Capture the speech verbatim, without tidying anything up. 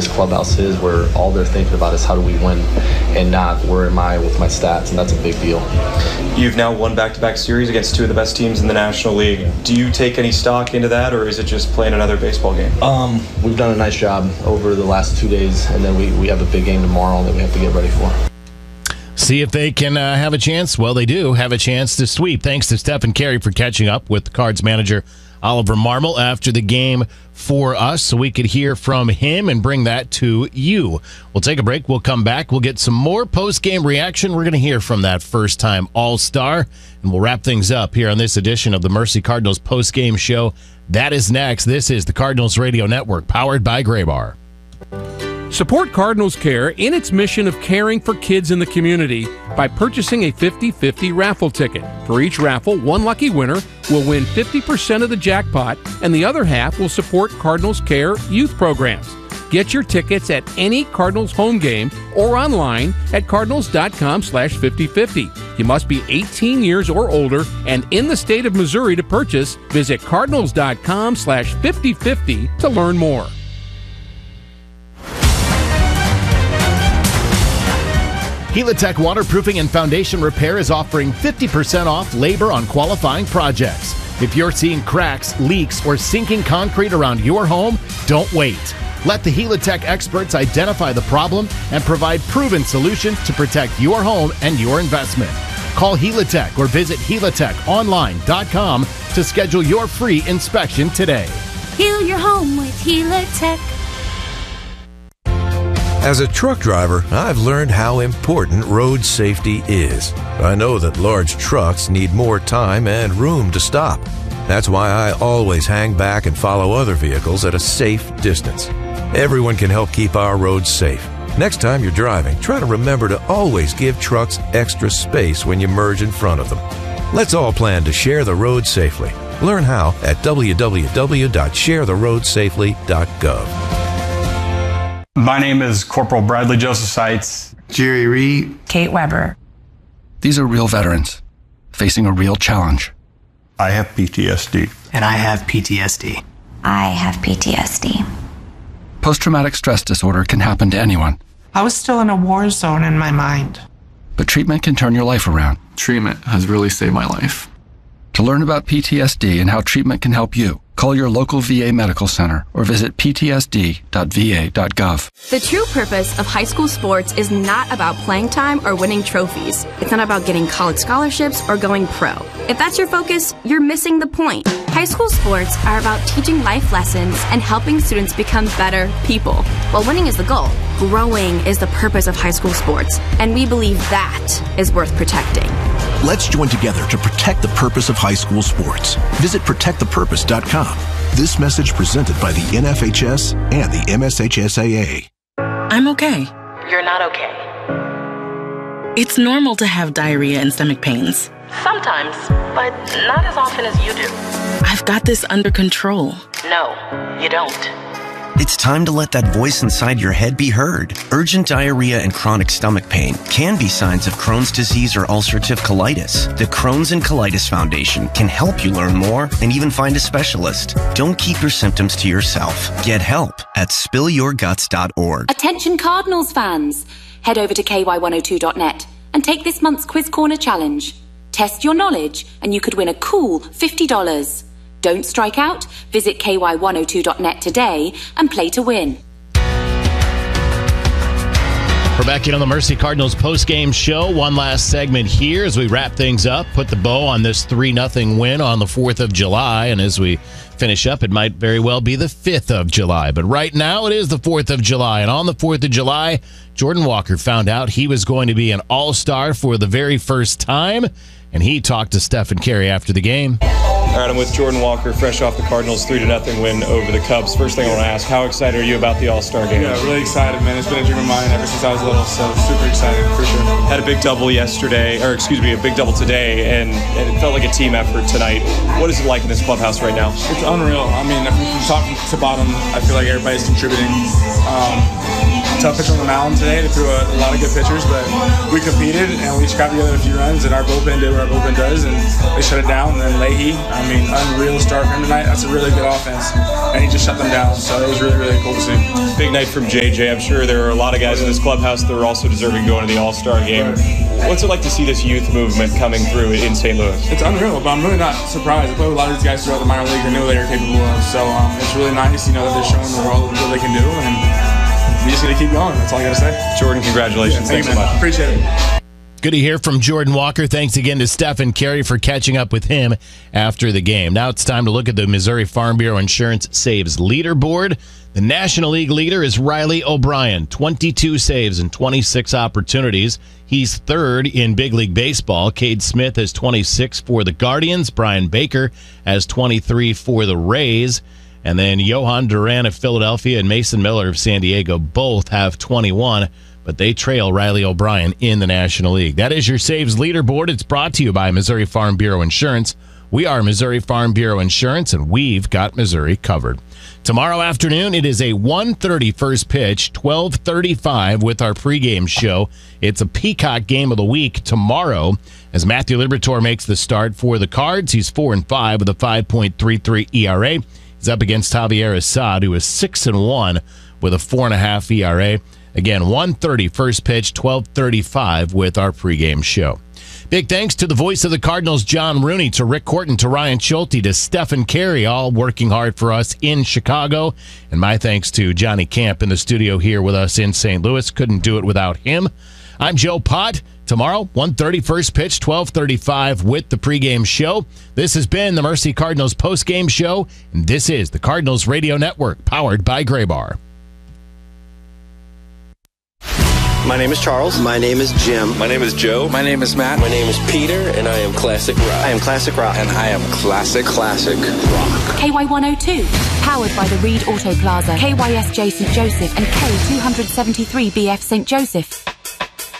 this clubhouse is, where all they're thinking about is how do we win and not where am I with my stats, and that's a big deal. You've now won back-to-back series against two of the best teams in the National League. Do you take any stock into that, or is it just playing another baseball game? Um, we've done a nice job over the last two days, and then we, we have a big game tomorrow that we have to get ready for. See if they can uh, have a chance. Well, they do have a chance to sweep. Thanks to Stephen Carey for catching up with the Cards manager Oliver Marmol after the game for us so we could hear from him and bring that to you. We'll take a break. We'll come back. We'll get some more post-game reaction. We're going to hear from that first-time All-Star, and we'll wrap things up here on this edition of the Mercy Cardinals post-game show. That is next. This is the Cardinals Radio Network, powered by Graybar. Support Cardinals Care in its mission of caring for kids in the community by purchasing a fifty fifty raffle ticket. For each raffle, one lucky winner will win fifty percent of the jackpot, and the other half will support Cardinals Care youth programs. Get your tickets at any Cardinals home game or online at cardinals.com slash 5050. You must be eighteen years or older and in the state of Missouri to purchase. Visit cardinals.com slash 5050 to learn more. Helitech Waterproofing and Foundation Repair is offering fifty percent off labor on qualifying projects. If you're seeing cracks, leaks, or sinking concrete around your home, don't wait. Let the Helitech experts identify the problem and provide proven solutions to protect your home and your investment. Call Helitech or visit helitech online dot com to schedule your free inspection today. Heal your home with Helitech. As a truck driver, I've learned how important road safety is. I know that large trucks need more time and room to stop. That's why I always hang back and follow other vehicles at a safe distance. Everyone can help keep our roads safe. Next time you're driving, try to remember to always give trucks extra space when you merge in front of them. Let's all plan to share the road safely. Learn how at w w w dot share the road safely dot gov. My name is Corporal Bradley Joseph Seitz. Jerry Reed. Kate Weber. These are real veterans facing a real challenge. I have P T S D. And I have P T S D. I have P T S D. Post-traumatic stress disorder can happen to anyone. I was still in a war zone in my mind. But treatment can turn your life around. Treatment has really saved my life. To learn about P T S D and how treatment can help you, call your local V A medical center or visit p t s d dot v a dot gov. The true purpose of high school sports is not about playing time or winning trophies. It's not about getting college scholarships or going pro. If that's your focus, you're missing the point. High school sports are about teaching life lessons and helping students become better people. While winning is the goal, growing is the purpose of high school sports, and we believe that is worth protecting. Let's join together to protect the purpose of high school sports. Visit protect the purpose dot com. This message presented by the N F H S and the M S H S A A. I'm okay. You're not okay. It's normal to have diarrhea and stomach pains. Sometimes, but not as often as you do. I've got this under control. No, you don't. It's time to let that voice inside your head be heard. Urgent diarrhea and chronic stomach pain can be signs of Crohn's disease or ulcerative colitis. The Crohn's and Colitis Foundation can help you learn more and even find a specialist. Don't keep your symptoms to yourself. Get help at spill your guts dot org. Attention Cardinals fans! Head over to k y one oh two dot net and take this month's Quiz Corner challenge. Test your knowledge and you could win a cool fifty dollars. Don't strike out. Visit k y one oh two dot net today and play to win. We're back in on the Mercy Cardinals post-game show. One last segment here as we wrap things up, put the bow on this three nothing win on the fourth of July. And as we finish up, it might very well be the fifth of July. But right now, it is the fourth of July. And on the fourth of July, Jordan Walker found out he was going to be an all-star for the very first time. And he talked to Stephen Carey after the game. All right, I'm with Jordan Walker, fresh off the Cardinals' three to nothing win over the Cubs. First thing I want to ask, how excited are you about the All-Star game? Yeah, really excited, man. It's been a dream of mine ever since I was little, so super excited for sure. Had a big double yesterday, or excuse me, a big double today, and, and it felt like a team effort tonight. What is it like in this clubhouse right now? It's unreal. I mean, from top to bottom, I feel like everybody's contributing. Um, tough pitch on the mound today. They threw a, a lot of good pitchers, but we competed and we scrapped together a few runs, and our bullpen did what our bullpen does, and they shut it down. And then Leahy, I mean, unreal start for him tonight. That's a really good offense, and he just shut them down. So it was really, really cool to see. Big night from J J. I'm sure there are a lot of guys in this clubhouse that are also deserving going to the All-Star game. What's it like to see this youth movement coming through in Saint Louis? It's unreal, but I'm really not surprised. I played with a lot of these guys throughout the minor league. I knew what they were capable of. So um, it's really nice, you know, that they're showing the world what they can do, and we just need to keep going. That's all I got to say. Jordan, congratulations. Yeah, thank Thanks you, so much. Appreciate it. Good to hear from Jordan Walker. Thanks again to Stephen Carey for catching up with him after the game. Now it's time to look at the Missouri Farm Bureau Insurance Saves Leaderboard. The National League leader is Riley O'Brien, twenty-two saves and twenty-six opportunities. He's third in Big League Baseball. Cade Smith has twenty-six for the Guardians. Brian Baker has twenty-three for the Rays. And then Johan Duran of Philadelphia and Mason Miller of San Diego both have twenty-one, but they trail Riley O'Brien in the National League. That is your Saves Leaderboard. It's brought to you by Missouri Farm Bureau Insurance. We are Missouri Farm Bureau Insurance, and we've got Missouri covered. Tomorrow afternoon, it is a one thirty first pitch, twelve thirty-five with our pregame show. It's a Peacock game of the week tomorrow as Matthew Liberatore makes the start for the Cards. He's four and five with a five point three three E R A. He's up against Javier Assad, who is six and one with a four point five E R A. Again, one thirty first pitch, twelve thirty-five with our pregame show. Big thanks to the voice of the Cardinals, John Rooney, to Rick Horton, to Ryan Schulte, to Stephen Carey, all working hard for us in Chicago. And my thanks to Johnny Camp in the studio here with us in Saint Louis. Couldn't do it without him. I'm Joe Pott. Tomorrow, one thirty first pitch, twelve thirty-five with the pregame show. This has been the Mercy Cardinals postgame show, and this is the Cardinals Radio Network, powered by Graybar. My name is Charles. My name is Jim. My name is Joe. My name is Matt. My name is Peter, and I am Classic Rock. I am Classic Rock. And I am Classic Classic Rock. K Y one oh two, powered by the Reed Auto Plaza, K Y S J Saint Joseph, and K two seventy-three B F Saint Joseph.